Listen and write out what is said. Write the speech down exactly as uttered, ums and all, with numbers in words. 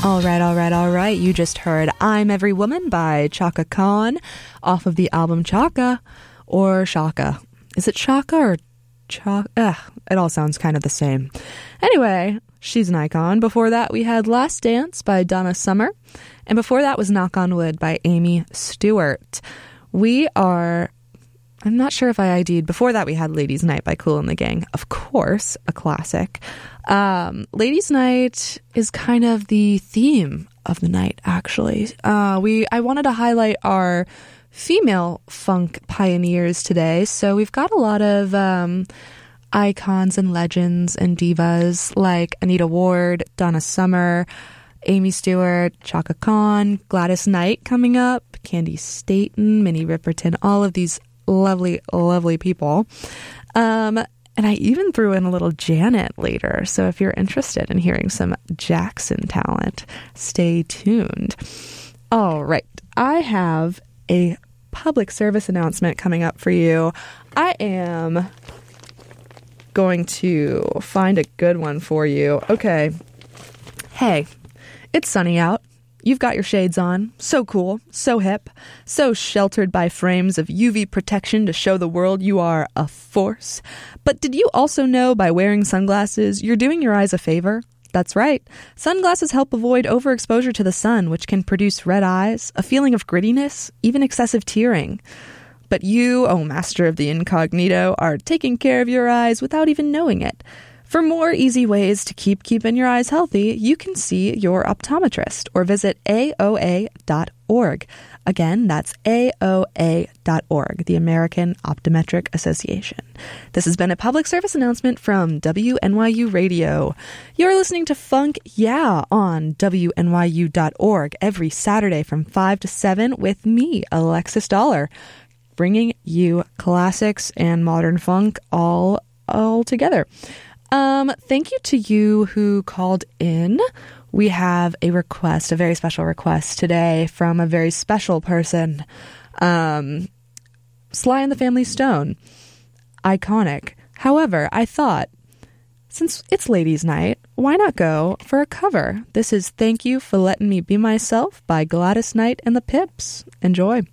All right, all right, all right. You just heard I'm Every Woman by Chaka Khan off of the album Chaka or Shaka. Is it Shaka or Chaka? Ugh, it all sounds kind of the same. Anyway, she's an icon. Before that, we had Last Dance by Donna Summer. And before that was Knock on Wood by Amy Stewart. We are... I'm not sure if I I D'd. Before that, we had Ladies' Night by Kool and the Gang. Of course, a classic. Um, Ladies' Night is kind of the theme of the night, actually. Uh, we I wanted to highlight our female funk pioneers today. So we've got a lot of um, icons and legends and divas like Anita Ward, Donna Summer, Amy Stewart, Chaka Khan, Gladys Knight coming up, Candy Staton, Minnie Riperton, all of these lovely, lovely people. Um, and I even threw in a little Janet later. So if you're interested in hearing some Jackson talent, stay tuned. All right. I have a public service announcement coming up for you. I am going to find a good one for you. Okay. Hey, it's sunny out. You've got your shades on. So cool, so hip, so sheltered by frames of U V protection to show the world you are a force. But did you also know by wearing sunglasses, you're doing your eyes a favor? That's right. Sunglasses help avoid overexposure to the sun, which can produce red eyes, a feeling of grittiness, even excessive tearing. But you, oh master of the incognito, are taking care of your eyes without even knowing it. For more easy ways to keep keeping your eyes healthy, you can see your optometrist or visit A O A dot org. Again, that's A O A dot org, the American Optometric Association. This has been a public service announcement from W N Y U Radio. You're listening to Funk Yeah on W N Y U dot org every Saturday from five to seven with me, Alexis Dollar, bringing you classics and modern funk all, all together. Um, thank you to you who called in. We have a request, a very special request today from a very special person. Um, Sly and the Family Stone. Iconic. However, I thought, since it's ladies' night, why not go for a cover? This is Thank You for Letting Me Be Myself by Gladys Knight and the Pips. Enjoy.